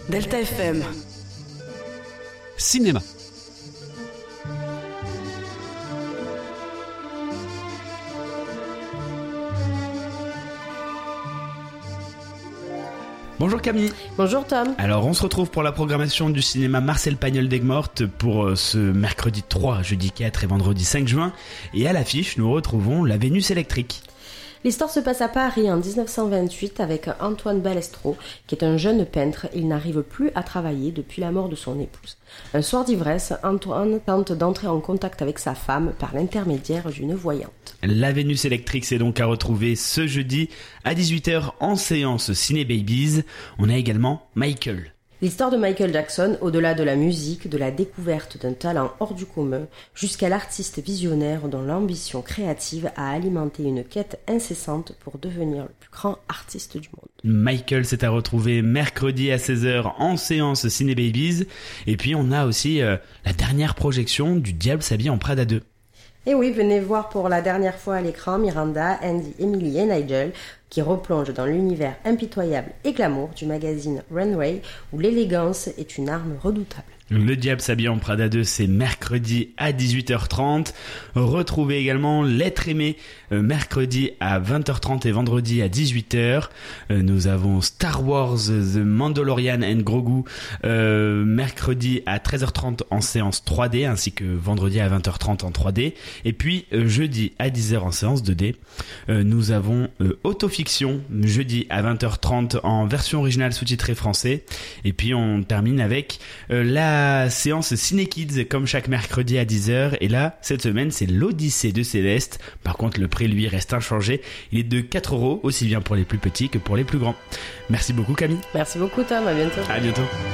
Delta FM. Cinéma. Bonjour Camille. Bonjour Tom. Alors on se retrouve pour la programmation du cinéma Marcel Pagnol d'Aigues-Mortes pour ce mercredi 3, jeudi 4 et vendredi 5 juin. Et à l'affiche, nous retrouvons La Vénus électrique. L'histoire se passe à Paris en 1928 avec Antoine Balestro, qui est un jeune peintre. Il n'arrive plus à travailler depuis la mort de son épouse. Un soir d'ivresse, Antoine tente d'entrer en contact avec sa femme par l'intermédiaire d'une voyante. La Vénus électrique, c'est donc à retrouver ce jeudi à 18h en séance Ciné Babies. On a également Michael. L'histoire de Michael Jackson, au-delà de la musique, de la découverte d'un talent hors du commun, jusqu'à l'artiste visionnaire dont l'ambition créative a alimenté une quête incessante pour devenir le plus grand artiste du monde. Michael, c'est à retrouver mercredi à 16h en séance Ciné Babies. Et puis on a aussi la dernière projection du Diable s'habille en Prada 2. Et oui, venez voir pour la dernière fois à l'écran Miranda, Andy, Emily et Nigel, qui replongent dans l'univers impitoyable et glamour du magazine Runway, où l'élégance est une arme redoutable. Le Diable s'habille en Prada 2, c'est mercredi à 18h30. Retrouvez également L'être aimé mercredi à 20h30 et vendredi à 18h. Nous avons Star Wars The Mandalorian and Grogu mercredi à 13h30 en séance 3D ainsi que vendredi à 20h30 en 3D. Et puis jeudi à 10h en séance 2D. Nous avons Autofiction jeudi à 20h30 en version originale sous-titrée français. Et puis on termine avec la séance Ciné Kids comme chaque mercredi à 10h. Et là, cette semaine, c'est l'Odyssée de Céleste. Par contre, le prix, lui, reste inchangé. Il est de 4€, aussi bien pour les plus petits que pour les plus grands. Merci beaucoup, Camille. Merci beaucoup, Tom. À bientôt. À bientôt.